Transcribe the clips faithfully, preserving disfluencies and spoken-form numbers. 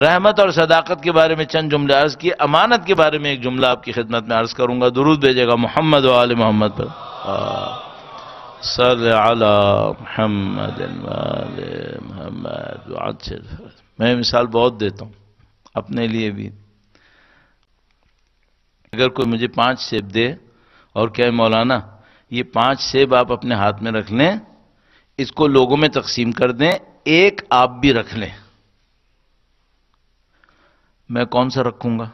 رحمت اور صداقت کے بارے میں چند جملے عرض کیے، امانت کے بارے میں ایک جملہ آپ کی خدمت میں عرض کروں گا، درود بھیجے گا محمد و آل محمد پر، صلی علی محمد و آل محمد۔ میں مثال بہت دیتا ہوں اپنے لیے بھی، اگر کوئی مجھے پانچ سیب دے اور کہے مولانا یہ پانچ سیب آپ اپنے ہاتھ میں رکھ لیں، اس کو لوگوں میں تقسیم کر دیں، ایک آپ بھی رکھ لیں، میں کون سا رکھوں گا؟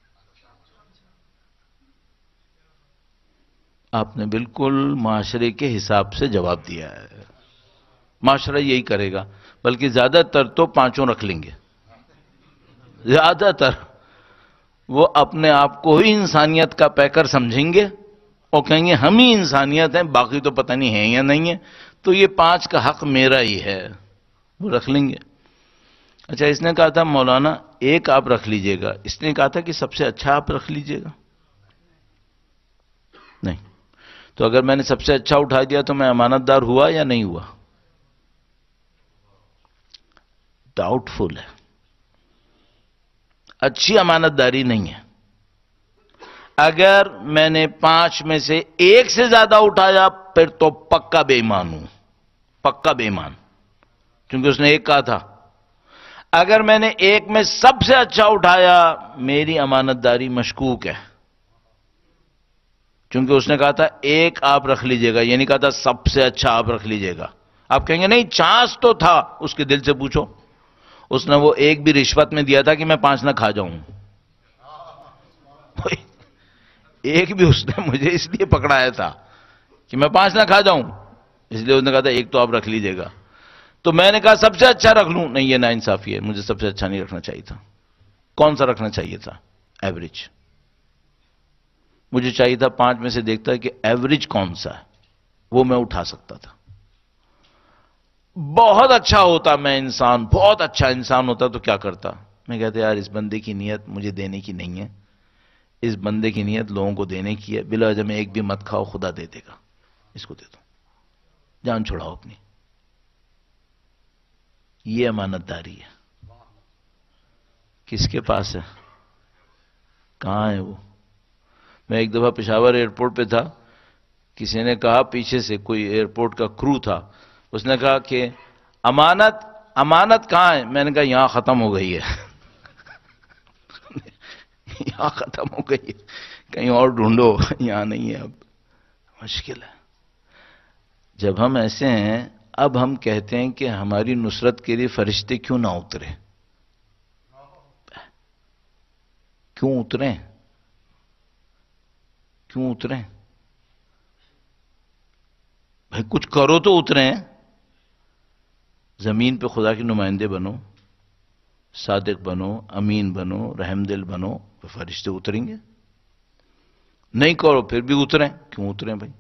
آپ نے بالکل معاشرے کے حساب سے جواب دیا ہے، معاشرہ یہی کرے گا، بلکہ زیادہ تر تو پانچوں رکھ لیں گے، زیادہ تر وہ اپنے آپ کو ہی انسانیت کا پیکر سمجھیں گے اور کہیں گے ہم ہی انسانیت ہیں، باقی تو پتہ نہیں ہے یا نہیں ہے، تو یہ پانچ کا حق میرا ہی ہے، وہ رکھ لیں گے۔ اچھا، اس نے کہا تھا مولانا ایک آپ رکھ لیجئے گا، اس نے کہا تھا کہ سب سے اچھا آپ رکھ لیجئے گا، نہیں، تو اگر میں نے سب سے اچھا اٹھا دیا تو میں امانت دار ہوا یا نہیں ہوا؟ ڈاؤٹ فل ہے، اچھی امانت داری نہیں ہے۔ اگر میں نے پانچ میں سے ایک سے زیادہ اٹھایا پھر تو پکا بے ایمان ہوں، پکا بے ایمان، کیونکہ اس نے ایک کہا تھا۔ اگر میں نے ایک میں سب سے اچھا اٹھایا میری امانت داری مشکوک ہے، کیونکہ اس نے کہا تھا ایک آپ رکھ لیجئے گا، یہ نہیں کہا تھا سب سے اچھا آپ رکھ لیجئے گا۔ آپ کہیں گے نہیں چانس تو تھا، اس کے دل سے پوچھو، اس نے وہ ایک بھی رشوت میں دیا تھا کہ میں پانچ نہ کھا جاؤں؟ ایک بھی اس نے مجھے اس لیے پکڑایا تھا کہ میں پانچ نہ کھا جاؤں، اس لیے اس نے کہا تھا ایک تو آپ رکھ لیجئے گا، تو میں نے کہا سب سے اچھا رکھ لوں، نہیں یہ ناانصافی ہے، مجھے سب سے اچھا نہیں رکھنا چاہیے تھا۔ کون سا رکھنا چاہیے تھا؟ ایوریج۔ مجھے چاہیے تھا پانچ میں سے دیکھتا کہ ایوریج کون سا ہے، وہ میں اٹھا سکتا تھا۔ بہت اچھا ہوتا میں انسان، بہت اچھا انسان ہوتا تو کیا کرتا؟ میں کہتا یار اس بندے کی نیت مجھے دینے کی نہیں ہے، اس بندے کی نیت لوگوں کو دینے کی ہے، بلا وجہ میں ایک بھی مت کھاؤ، خدا دے دے گا، اس کو دے دو، جان چھڑاؤ اپنی۔ یہ امانت داری ہے۔ کس کے پاس ہے؟ کہاں ہے وہ؟ میں ایک دفعہ پشاور ایئرپورٹ پہ تھا، کسی نے کہا پیچھے سے، کوئی ایئرپورٹ کا کرو تھا، اس نے کہا کہ امانت امانت کہاں ہے؟ میں نے کہا یہاں ختم ہو گئی ہے، یہاں ختم ہو گئی ہے، کہیں اور ڈھونڈو، یہاں نہیں ہے۔ اب مشکل ہے جب ہم ایسے ہیں۔ اب ہم کہتے ہیں کہ ہماری نصرت کے لیے فرشتے کیوں نہ اترے؟ کیوں اتریں؟ کیوں اتریں؟ بھائی کچھ کرو تو اتریں، زمین پہ خدا کے نمائندے بنو، صادق بنو، امین بنو، رحم دل بنو، تو فرشتے اتریں گے۔ نہیں کرو پھر بھی اتریں، کیوں اتریں بھائی؟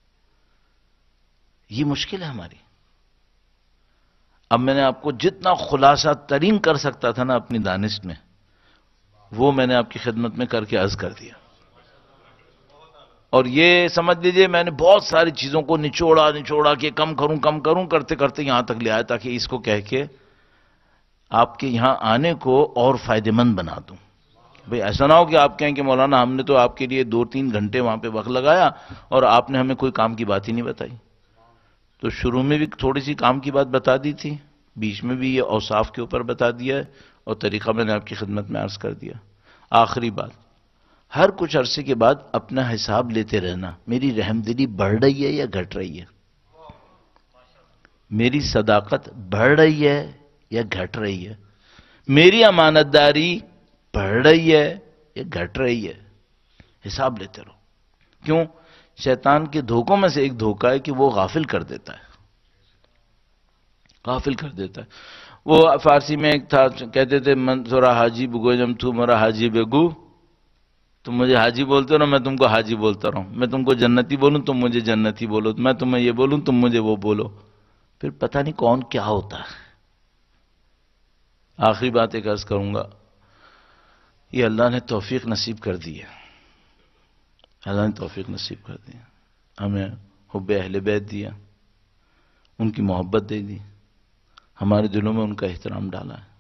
یہ مشکل ہے ہماری۔ اب میں نے آپ کو جتنا خلاصہ ترین کر سکتا تھا نا اپنی دانش میں، وہ میں نے آپ کی خدمت میں کر کے عرض کر دیا، اور یہ سمجھ لیجئے میں نے بہت ساری چیزوں کو نچوڑا نچوڑا کہ کم کروں کم کروں کرتے کرتے یہاں تک لے آیا، تاکہ اس کو کہہ کے آپ کے یہاں آنے کو اور فائدہ مند بنا دوں۔ بھئی ایسا نہ ہو کہ آپ کہیں کہ مولانا ہم نے تو آپ کے لیے دو تین گھنٹے وہاں پہ وقت لگایا اور آپ نے ہمیں کوئی کام کی بات ہی نہیں بتائی۔ تو شروع میں بھی تھوڑی سی کام کی بات بتا دی تھی، بیچ میں بھی یہ اوصاف کے اوپر بتا دیا ہے، اور طریقہ میں نے آپ کی خدمت میں عرض کر دیا۔ آخری بات، ہر کچھ عرصے کے بعد اپنا حساب لیتے رہنا، میری رحم دلی بڑھ رہی ہے یا گھٹ رہی ہے؟ میری صداقت بڑھ رہی ہے یا گھٹ رہی ہے؟ میری امانت داری بڑھ رہی ہے یا گھٹ رہی ہے؟ حساب لیتے رہو۔ کیوں؟ شیطان کے دھوکوں میں سے ایک دھوکہ ہے کہ وہ غافل کر دیتا ہے، غافل کر دیتا ہے۔ وہ فارسی میں ایک تھا، کہتے تھے من سورا حاجی بگو جم تو مرا حاجی بگو، تم مجھے حاجی بولتے ہو نا، میں تم کو حاجی بولتا رہا ہوں، میں تم کو جنتی بولوں تم مجھے جنتی بولو، میں تمہیں یہ بولوں تم مجھے وہ بولو، پھر پتہ نہیں کون کیا ہوتا ہے۔ آخری بات ایک عرض کروں گا، یہ اللہ نے توفیق نصیب کر دی ہے، اللہ نے توفیق نصیب کر دی ہے، ہمیں حب اہل بیت دیا، ان کی محبت دے دی، ہمارے دلوں میں ان کا احترام ڈالا ہے۔